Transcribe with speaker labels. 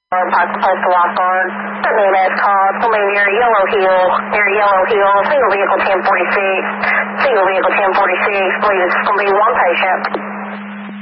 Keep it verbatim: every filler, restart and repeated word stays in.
Speaker 1: Park Post Lockard. Send me a call. It's going to be near Yellow Hill. Near Yellow Hill. Single vehicle ten forty-six. Single vehicle ten forty-six. Believe it's going to be one patient.